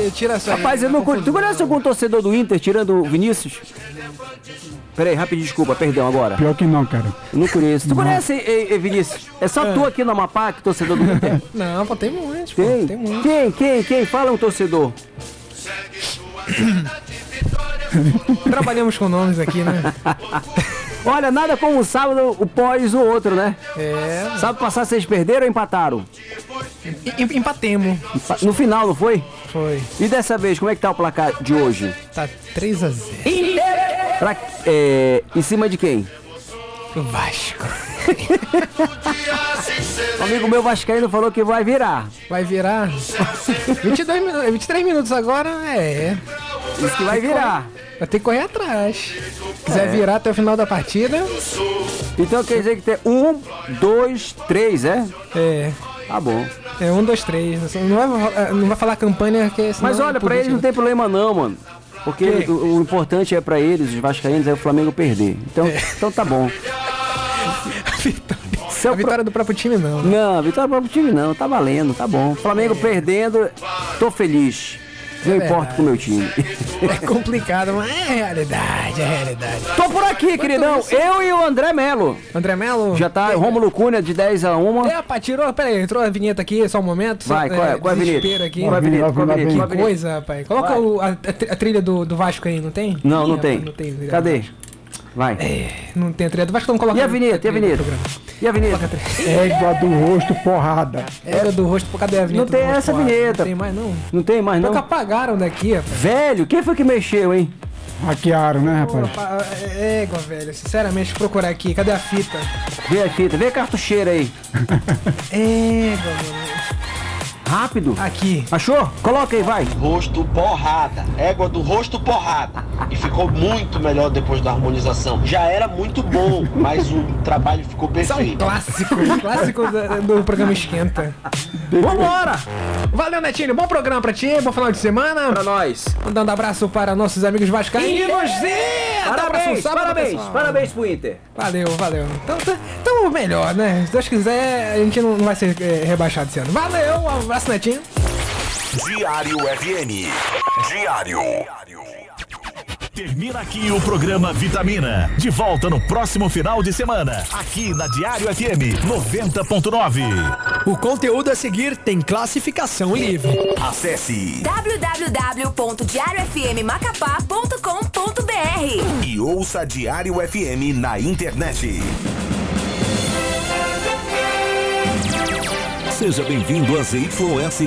tira essa. Rapaz, eu não conheço. Tu conhece algum torcedor do Inter tirando o Vinícius? Peraí, rapidinho, desculpa, perdão agora. Pior que não, cara. Eu não conheço. Tu conhece, Vinícius? É só tu aqui no Amapá, que torcedor do Inter? Não, pô, tem muitos, Tem? tem muitos. Quem? Fala um torcedor. Trabalhamos com nomes aqui, né? Olha, nada como um sábado, o pós o outro, né? É. Sábado passado vocês perderam ou empataram? Empatemos. No final, não foi? Foi. E dessa vez, como é que tá o placar de hoje? Tá 3-0. Em cima de quem? O Vasco. Um amigo meu vascaíno falou que vai virar. Vai virar? 23 minutos agora, Diz que vai virar. Vai ter que correr atrás. Se quiser virar até o final da partida. Então quer dizer que tem 1, 2, 3, é? É. Tá bom. É 1, 2, 3. Não vai falar campanha, porque senão Mas olha, pra eles não tem problema não, mano. Porque o importante é pra eles, os vascaínos, é o Flamengo perder. Então tá bom. A vitória do próprio time não. Né? Não, a vitória do próprio time não. Tá valendo, tá bom. Flamengo perdendo, tô feliz. Não importa com o meu time. É complicado, mas é realidade, é realidade. Tô por aqui, queridão. Eu e o André Melo. André Melo? Já tá, Rômulo Cunha de 10-1. Rapaz, tirou. Peraí, entrou a vinheta aqui, só um momento. Vai, qual é a vinheta? Aqui. Qual é a vinheta? Que coisa, rapaz. Coloca a trilha do Vasco aí, não tem? Não tem. Não tem. Cadê? Vai. Não tem a trilha do Vasco, então coloca. E a vinheta? Égua do rosto, porrada. Égua do rosto, cadê a vinheta? Não tem essa vinheta. Não tem mais, não. Não tem mais, não. Só que apagaram daqui, rapaz. Velho, quem foi que mexeu, hein? Hackearam, né, rapaz? Égua, velho. Sinceramente, vou procurar aqui. Cadê a fita? Vê a fita, vê a cartucheira aí. Égua, mano. Rápido. Aqui. Achou? Coloca aí, vai. Rosto porrada. Égua do rosto porrada. E ficou muito melhor depois da harmonização. Já era muito bom, mas o trabalho ficou perfeito. Clássico do programa Esquenta. Vambora! Valeu, Netinho. Bom programa pra ti, bom final de semana. Pra nós. Mandando abraço para nossos amigos vascaínos. Parabéns pro Inter. Valeu. Então melhor, né? Se Deus quiser, a gente não vai ser rebaixado esse ano. Valeu, um abraço, Netinho. Diário FM. Diário. Termina aqui o programa Vitamina. De volta no próximo final de semana, aqui na Diário FM 90.9. O conteúdo a seguir tem classificação livre. Acesse www.diariofmmacapá.com.br e ouça Diário FM na internet. Seja bem-vindo a ZYS